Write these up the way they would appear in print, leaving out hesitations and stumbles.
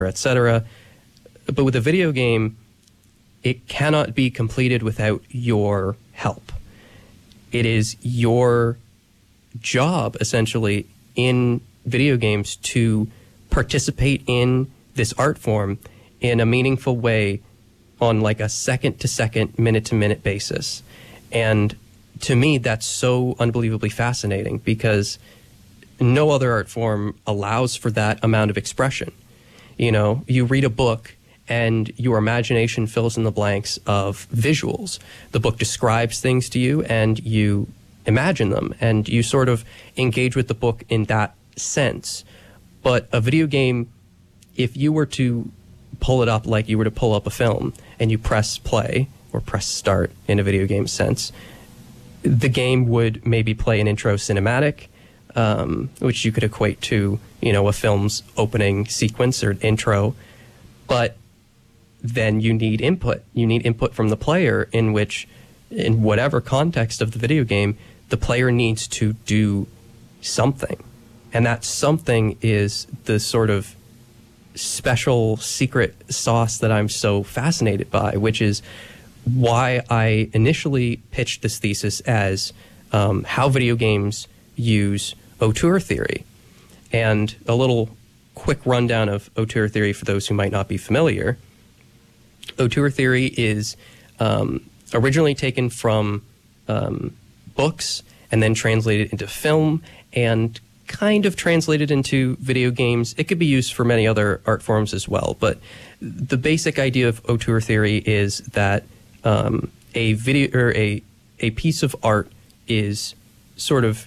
etc. But with a video game, it cannot be completed without your help. It is your job, essentially, in video games to participate in this art form in a meaningful way on like a second-to-second, minute-to-minute basis. And to me, that's so unbelievably fascinating because no other art form allows for that amount of expression. You know, you read a book and your imagination fills in the blanks of visuals. The book describes things to you and you imagine them and you sort of engage with the book in that sense. But a video game, if you were to pull it up like you were to pull up a film and you press play or press start in a video game sense, the game would maybe play an intro cinematic, which you could equate to, you know, a film's opening sequence or intro. But then you need input. You need input from the player in which, in whatever context of the video game, the player needs to do something. And that something is the sort of special secret sauce that I'm so fascinated by, which is why I initially pitched this thesis as how video games use auteur theory. And a little quick rundown of auteur theory for those who might not be familiar. Auteur theory is originally taken from books and then translated into film and kind of translated into video games. It could be used for many other art forms as well, but the basic idea of auteur theory is that a video or a piece of art is sort of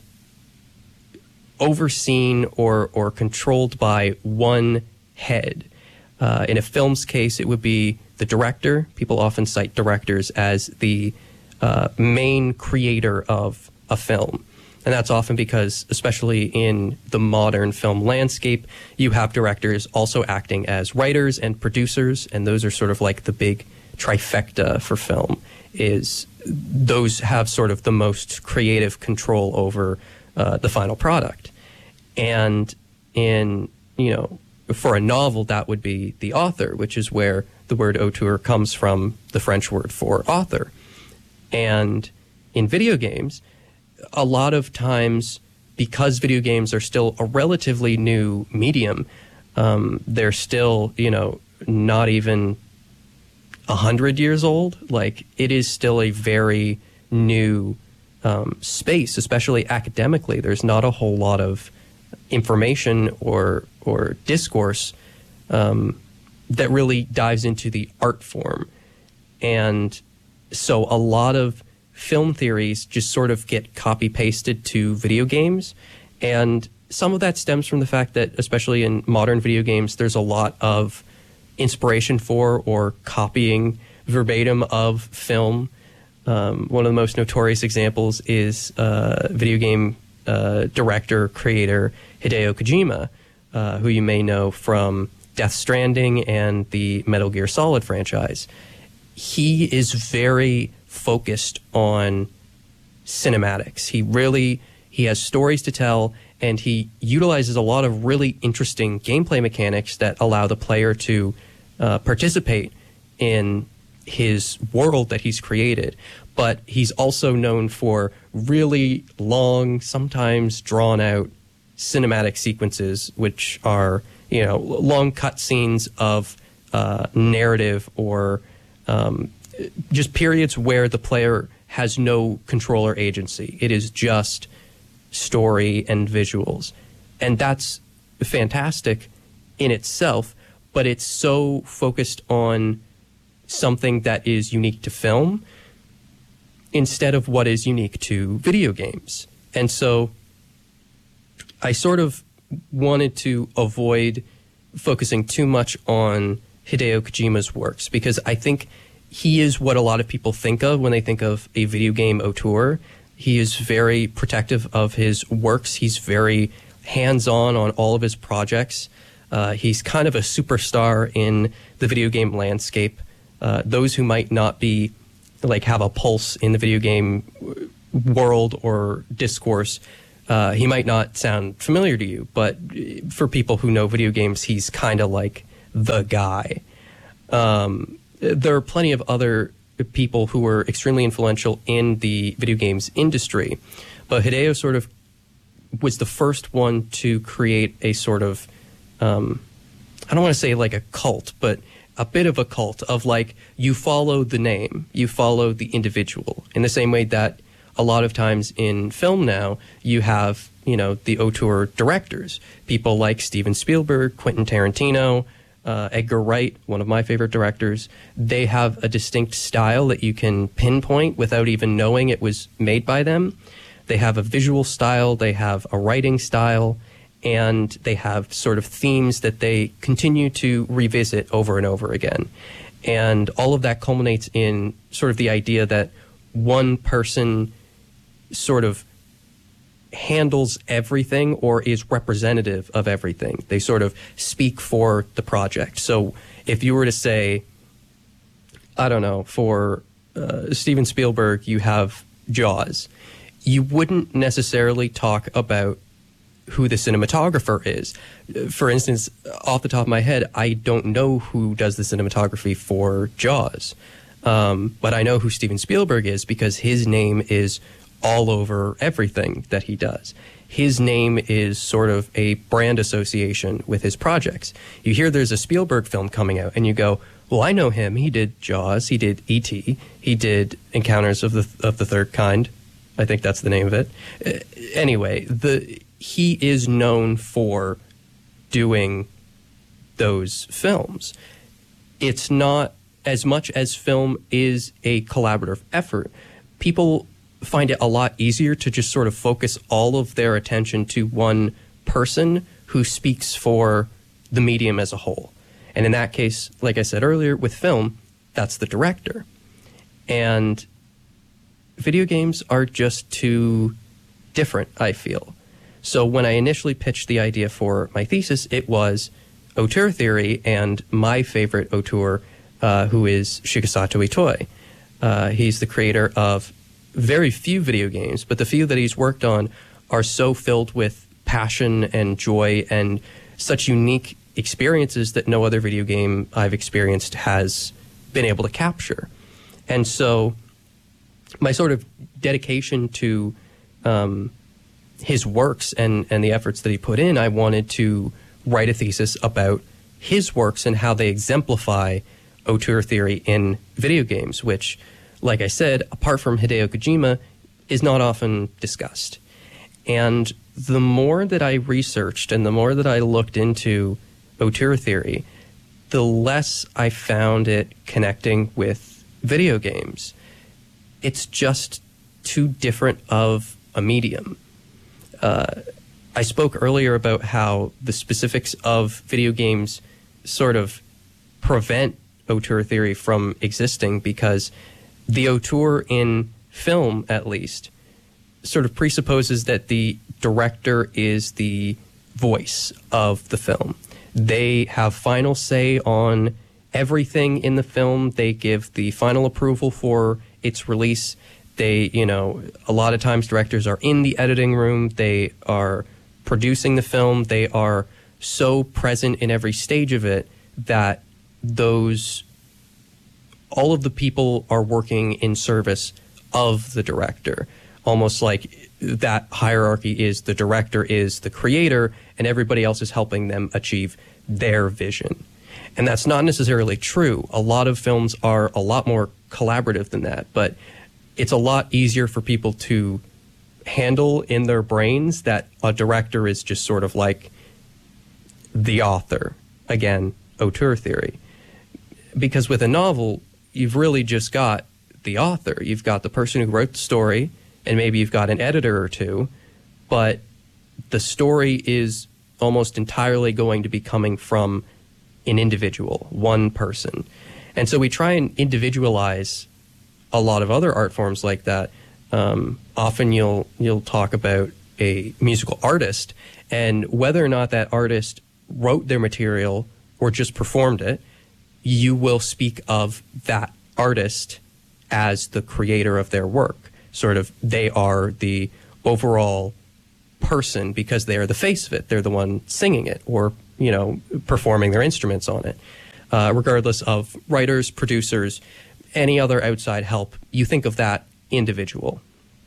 overseen or controlled by one head. In a film's case, it would be the director. People often cite directors as the main creator of a film. And that's often because, especially in the modern film landscape, you have directors also acting as writers and producers, and those are sort of like the big trifecta for film, is those have sort of the most creative control over the final product. And in, you know, for a novel, that would be the author, which is where the word auteur comes from, the French word for author. And in video games, a lot of times, because video games are still a relatively new medium, they're still, you know, not even 100 years old. Like, it is still a very new space, especially academically. There's not a whole lot of information or discourse that really dives into the art form. And so a lot of film theories just sort of get copy-pasted to video games. And some of that stems from the fact that, especially in modern video games, there's a lot of inspiration for or copying verbatim of film. One of the most notorious examples is video game director, creator Hideo Kojima, who you may know from Death Stranding and the Metal Gear Solid franchise. He is very focused on cinematics. He has stories to tell, and he utilizes a lot of really interesting gameplay mechanics that allow the player to participate in his world that he's created. But he's also known for really long, sometimes drawn out cinematic sequences, which are, you know, long cutscenes of narrative or just periods where the player has no control or agency. It is just story and visuals. And that's fantastic in itself, but it's so focused on something that is unique to film instead of what is unique to video games. And so I sort of wanted to avoid focusing too much on Hideo Kojima's works, because I think he is what a lot of people think of when they think of a video game auteur. He is very protective of his works. He's very hands-on on all of his projects. He's kind of a superstar in the video game landscape. Those who might not be, like, have a pulse in the video game world or discourse, he might not sound familiar to you, but for people who know video games, he's kind of like the guy. There are plenty of other people who were extremely influential in the video games industry, but Hideo sort of was the first one to create a sort of, I don't want to say like a cult, but a bit of a cult of like, you follow the name, you follow the individual, in the same way that a lot of times in film now, you have, you know, the auteur directors, people like Steven Spielberg, Quentin Tarantino, Edgar Wright, one of my favorite directors. They have a distinct style that you can pinpoint without even knowing it was made by them. They have a visual style, they have a writing style, and they have sort of themes that they continue to revisit over and over again. And all of that culminates in sort of the idea that one person sort of handles everything or is representative of everything. They sort of speak for the project. So if you were to say, I don't know, for Steven Spielberg, you have Jaws, you wouldn't necessarily talk about who the cinematographer is. For instance, off the top of my head, I don't know who does the cinematography for Jaws. But I know who Steven Spielberg is because his name is all over everything that he does. His name is sort of a brand association with his projects. You hear there's a Spielberg film coming out and you go, well, I know him. He did Jaws. He did E.T. He did Encounters of the Third Kind. I think that's the name of it. Anyway, he is known for doing those films. It's not as much as film is a collaborative effort. People find it a lot easier to just sort of focus all of their attention to one person who speaks for the medium as a whole. And in that case, like I said earlier, with film, that's the director. And video games are just too different, I feel. So when I initially pitched the idea for my thesis, it was auteur theory and my favorite auteur, who is Shigesato Itoi. He's the creator of very few video games, but the few that he's worked on are so filled with passion and joy and such unique experiences that no other video game I've experienced has been able to capture. And so my sort of dedication to his works and the efforts that he put in, I wanted to write a thesis about his works and how they exemplify auteur theory in video games, which, like I said, apart from Hideo Kojima, is not often discussed. And the more that I researched and the more that I looked into auteur theory, the less I found it connecting with video games. It's just too different of a medium. I spoke earlier about how the specifics of video games sort of prevent auteur theory from existing because the auteur in film, at least, sort of presupposes that the director is the voice of the film. They have final say on everything in the film. They give the final approval for its release. They, you know, a lot of times directors are in the editing room. They are producing the film. They are so present in every stage of it that all of the people are working in service of the director. Almost like that hierarchy is the director is the creator and everybody else is helping them achieve their vision. And that's not necessarily true. A lot of films are a lot more collaborative than that, but it's a lot easier for people to handle in their brains that a director is just sort of like the author. Again, auteur theory. Because with a novel, you've really just got the author. You've got the person who wrote the story, and maybe you've got an editor or two, but the story is almost entirely going to be coming from an individual, one person. And so we try and individualize a lot of other art forms like that. Often you'll talk about a musical artist, and whether or not that artist wrote their material or just performed it, you will speak of that artist as the creator of their work. Sort of, they are the overall person because they are the face of it. They're the one singing it or performing their instruments on it. Regardless of writers, producers, any other outside help, you think of that individual.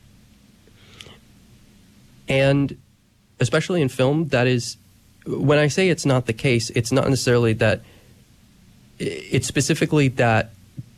And especially in film, that is, when I say it's not the case, it's not necessarily that, it's specifically that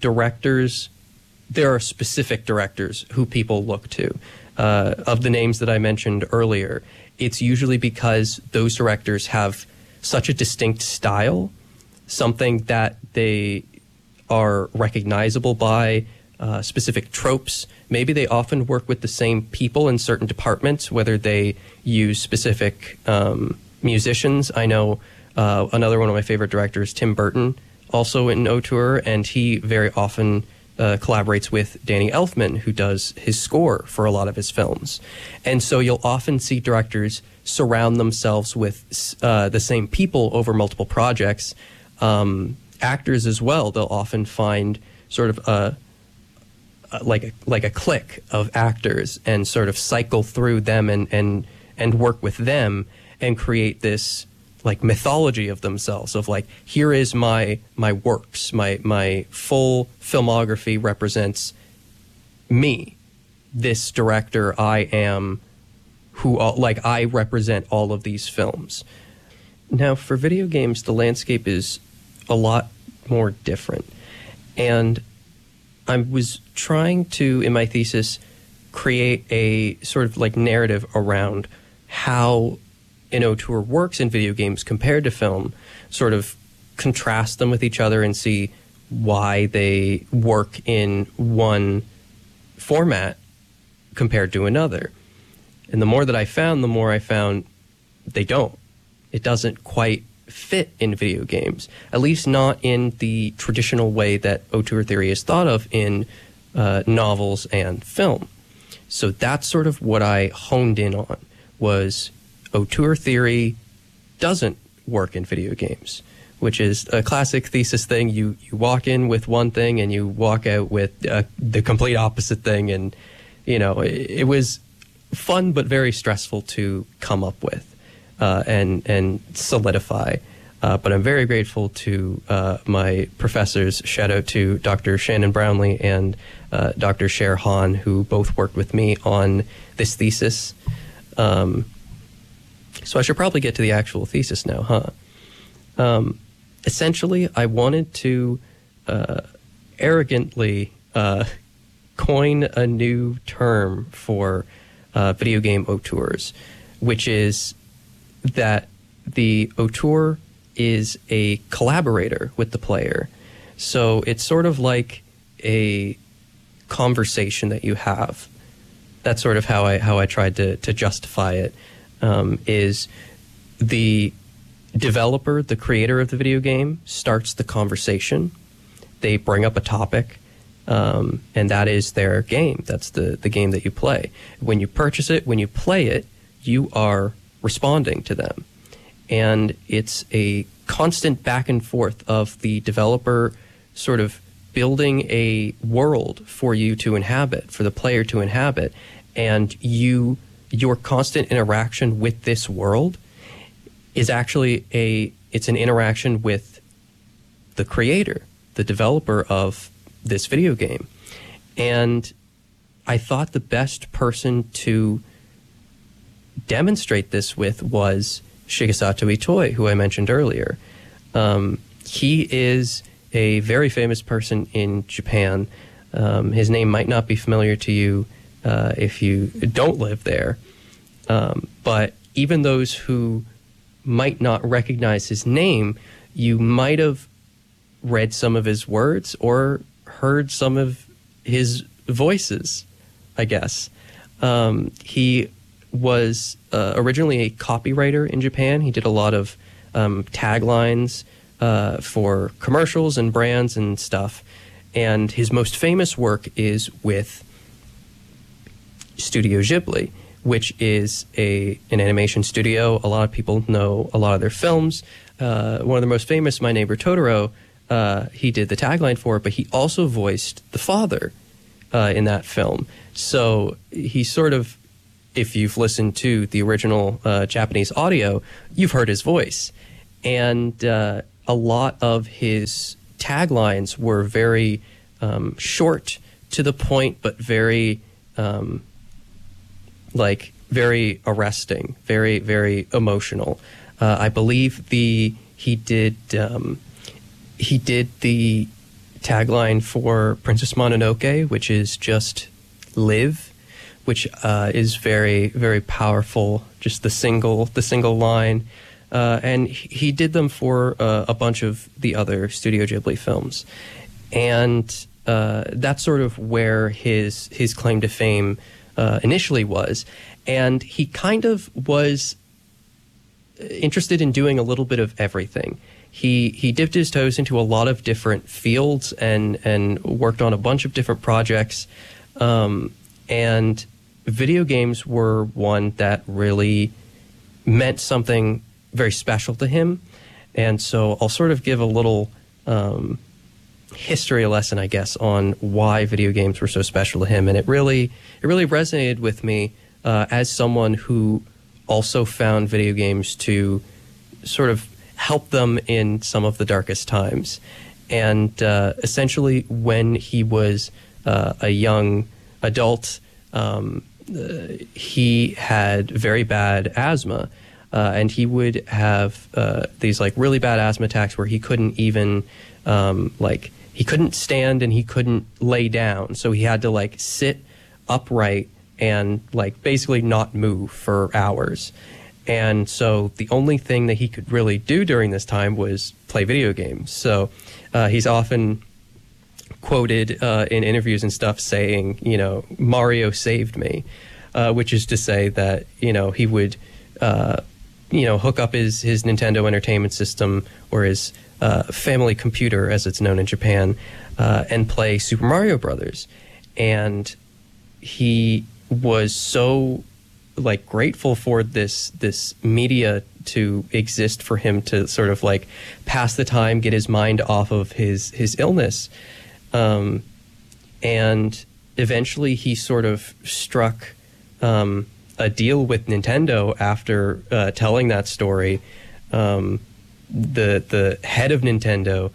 there are specific directors who people look to. Of the names that I mentioned earlier, it's usually because those directors have such a distinct style, something that they are recognizable by, specific tropes. Maybe they often work with the same people in certain departments, whether they use specific musicians. I know another one of my favorite directors, Tim Burton, also in Auteur, and he very often collaborates with Danny Elfman, who does his score for a lot of his films. And so you'll often see directors surround themselves with the same people over multiple projects. Actors as well, they'll often find sort of like a clique of actors and sort of cycle through them and work with them and create this like mythology of themselves of like, here is my works, my full filmography represents me, this director. I am who, like, I represent all of these films. Now for video games, the landscape is a lot more different, and I was trying to, in my thesis, create a sort of like narrative around how an auteur works in video games compared to film, sort of contrast them with each other and see why they work in one format compared to another. And the more that I found, the more I found they don't. It doesn't quite fit in video games, at least not in the traditional way that auteur theory is thought of in novels and film. So that's sort of what I honed in on, was auteur theory doesn't work in video games, which is a classic thesis thing. You walk in with one thing and you walk out with the complete opposite thing. And, it was fun but very stressful to come up with and solidify. But I'm very grateful to my professors. Shout out to Dr. Shannon Brownlee and Dr. Cher Han, who both worked with me on this thesis. So I should probably get to the actual thesis now, huh? Essentially, I wanted to arrogantly coin a new term for video game auteurs, which is that the auteur is a collaborator with the player. So it's sort of like a conversation that you have. That's sort of how I tried to justify it. Is the developer, the creator of the video game, starts the conversation. They bring up a topic, and that is their game. That's the game that you play. When you purchase it, when you play it, you are responding to them. And it's a constant back and forth of the developer sort of building a world for you to inhabit, for the player to inhabit, and your constant interaction with this world is actually it's an interaction with the creator, the developer of this video game. And I thought the best person to demonstrate this with was Shigesato Itoi, who I mentioned earlier. He is a very famous person in Japan. His name might not be familiar to you if you don't live there. But even those who might not recognize his name, you might have read some of his words or heard some of his voices, I guess. He was originally a copywriter in Japan. He did a lot of taglines for commercials and brands and stuff. And his most famous work is with Studio Ghibli, which is an animation studio. A lot of people know a lot of their films. One of the most famous, My Neighbor Totoro, he did the tagline for it, but he also voiced the father in that film. So he sort of, if you've listened to the original Japanese audio, you've heard his voice. And a lot of his taglines were very short, to the point, but very very arresting, very, very emotional. I believe he did the tagline for Princess Mononoke, which is just live, which is very, very powerful. Just the single line, and he did them for a bunch of the other Studio Ghibli films, and that's sort of where his claim to fame initially was. And he kind of was interested in doing a little bit of everything. He dipped his toes into a lot of different fields and worked on a bunch of different projects. And video games were one that really meant something very special to him. And so I'll sort of give a little history lesson, I guess, on why video games were so special to him. And it really resonated with me as someone who also found video games to sort of help them in some of the darkest times. And essentially, when he was a young adult, he had very bad asthma, and he would have these like really bad asthma attacks where he couldn't even he couldn't stand and he couldn't lay down, so he had to like sit upright and like basically not move for hours. And so the only thing that he could really do during this time was play video games. So he's often quoted in interviews and stuff saying, Mario saved me, which is to say that, he would, hook up his Nintendo Entertainment System or his family computer, as it's known in Japan, and play Super Mario Brothers. And he was so grateful for this media to exist for him to sort of pass the time, get his mind off of his illness. And eventually he sort of struck a deal with Nintendo after telling that story. The head of Nintendo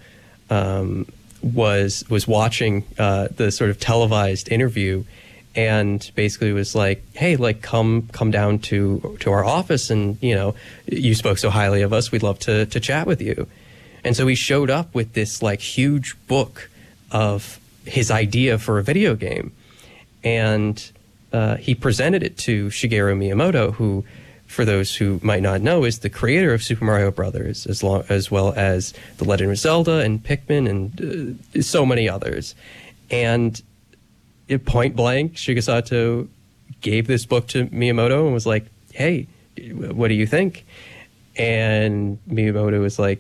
was watching the sort of televised interview, and basically was like, hey, come down to our office, and you spoke so highly of us, we'd love to chat with you. And so he showed up with this huge book of his idea for a video game, and he presented it to Shigeru Miyamoto, who, for those who might not know, is the creator of Super Mario Brothers, as well as The Legend of Zelda and Pikmin and so many others. And point blank, Shigesato gave this book to Miyamoto and was like, hey, what do you think? And Miyamoto was like,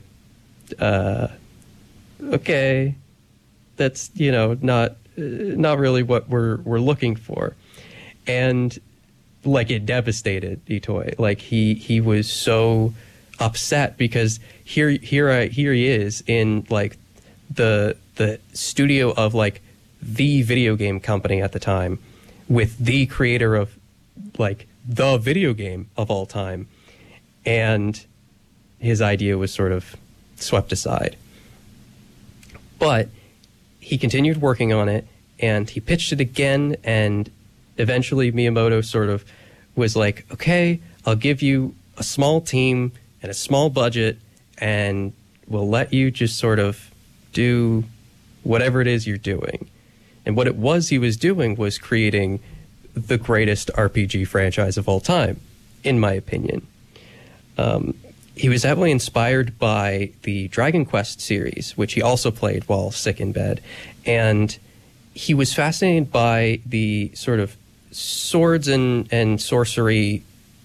okay, that's, not really what we're looking for. And it devastated Itoi. He was so upset because here he is in the studio of the video game company at the time, with the creator of the video game of all time, and his idea was sort of swept aside. But he continued working on it, and he pitched it again, and eventually Miyamoto sort of was like, okay, I'll give you a small team and a small budget, and we'll let you just sort of do whatever it is you're doing. And what it was he was doing was creating the greatest RPG franchise of all time, in my opinion. He was heavily inspired by the Dragon Quest series, which he also played while sick in bed. And he was fascinated by the sort of swords and sorcery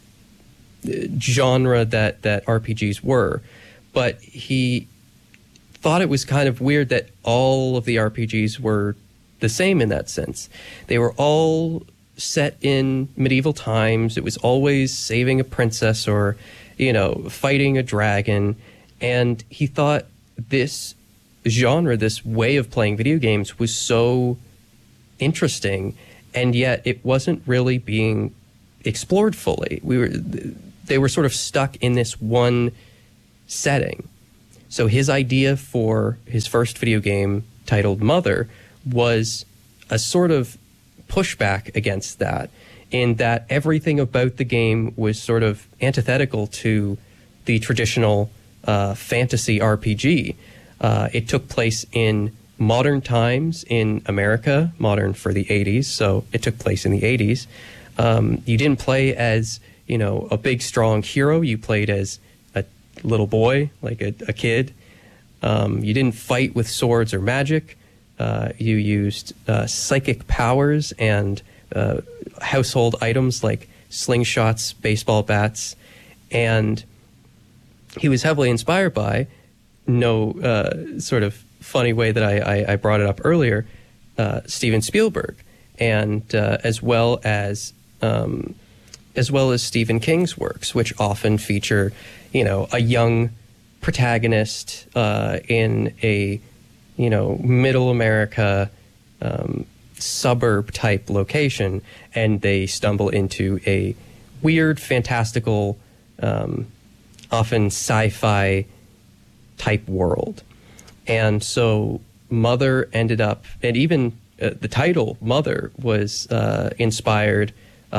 genre that RPGs were. But he thought it was kind of weird that all of the RPGs were the same in that sense. They were all set in medieval times. It was always saving a princess or, fighting a dragon. And he thought this genre, this way of playing video games, was so interesting, and yet it wasn't really being explored fully. They were sort of stuck in this one setting. So his idea for his first video game, titled Mother, was a sort of pushback against that, in that everything about the game was sort of antithetical to the traditional fantasy RPG. It took place in modern times in America, modern for the 80s, so it took place in the 80s. You didn't play as, a big, strong hero. You played as a little boy, like a kid. You didn't fight with swords or magic. You used psychic powers and household items like slingshots, baseball bats, and he was heavily inspired by, sort of funny way that I brought it up earlier, Steven Spielberg, and as well as Stephen King's works, which often feature, a young protagonist in a, middle America suburb type location, and they stumble into a weird, fantastical, often sci-fi type world. And so Mother ended up, and even the title Mother was inspired.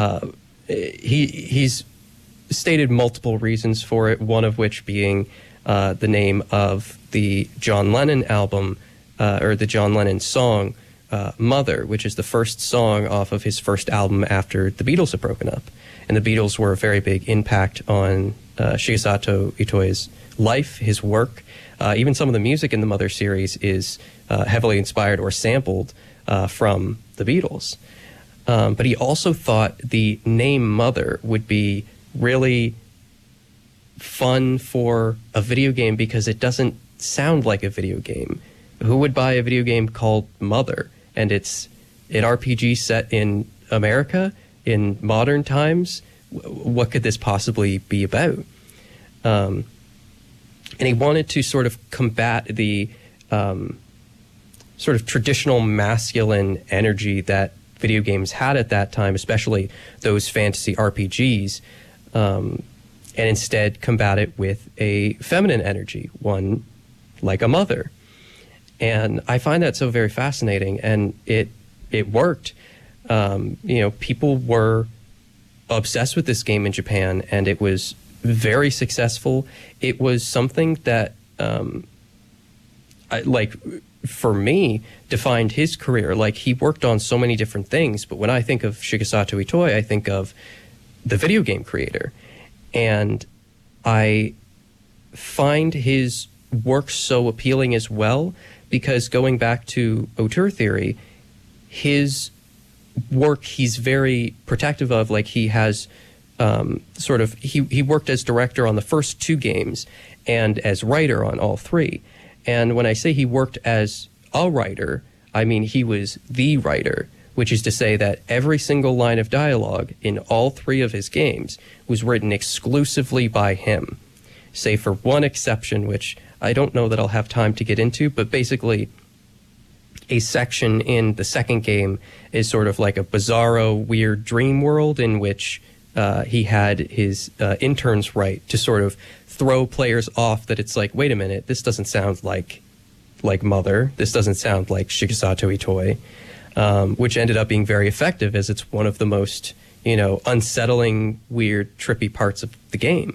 He's stated multiple reasons for it, one of which being the name of the John Lennon album, or the John Lennon song, Mother, which is the first song off of his first album after the Beatles had broken up. And the Beatles were a very big impact on Shigesato Itoi's life, his work. Even some of the music in the Mother series is heavily inspired or sampled from the Beatles. But he also thought the name Mother would be really fun for a video game because it doesn't sound like a video game. Who would buy a video game called Mother? And it's an RPG set in America in modern times. What could this possibly be about? And he wanted to sort of combat the sort of traditional masculine energy that video games had at that time, especially those fantasy RPGs, and instead combat it with a feminine energy, one like a mother. And I find that so very fascinating, and it worked. People were obsessed with this game in Japan, and it was very successful. It was something that, for me, defined his career. Like, he worked on so many different things, but when I think of Shigesato Itoi, I think of the video game creator. And I find his work so appealing as well, because going back to auteur theory, his work he's very protective of. Like, he has he worked as director on the first two games and as writer on all three. And when I say he worked as a writer, I mean he was the writer, which is to say that every single line of dialogue in all three of his games was written exclusively by him, save for one exception, which I don't know that I'll have time to get into, but basically a section in the second game is sort of like a bizarro, weird dream world in which he had his interns write to sort of throw players off, that it's like, wait a minute, this doesn't sound like Mother. This doesn't sound like Shigesato Itoi, which ended up being very effective, as it's one of the most, unsettling, weird, trippy parts of the game.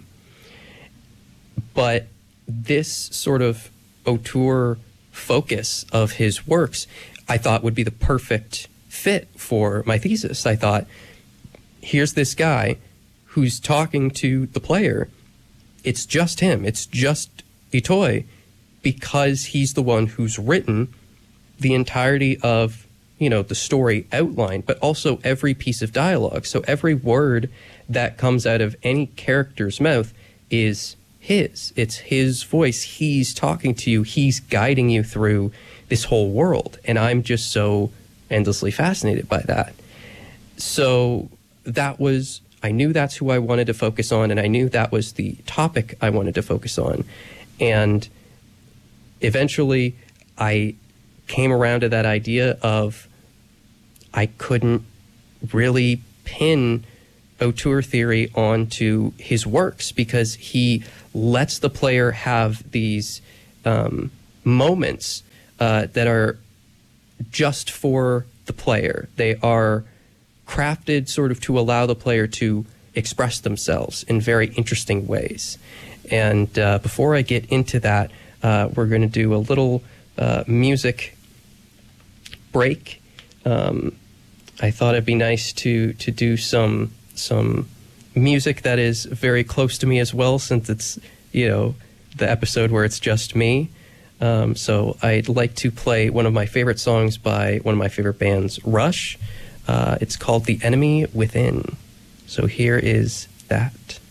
But this sort of auteur focus of his works, I thought would be the perfect fit for my thesis. I thought, here's this guy who's talking to the player. It's just him. It's just Itoi, because he's the one who's written the entirety of, the story outline, but also every piece of dialogue. So every word that comes out of any character's mouth is his. It's his voice. He's talking to you. He's guiding you through this whole world. And I'm just so endlessly fascinated by that. So I knew that's who I wanted to focus on, and I knew that was the topic I wanted to focus on. And eventually I came around to that idea of I couldn't really pin auteur theory onto his works, because he lets the player have these moments that are just for the player. They are crafted sort of to allow the player to express themselves in very interesting ways. And before I get into that, we're going to do a little music break. I thought it'd be nice to do some music that is very close to me as well, since it's, you know, the episode where it's just me. So I'd like to play one of my favorite songs by one of my favorite bands, Rush. It's called The Enemy Within. So here is that.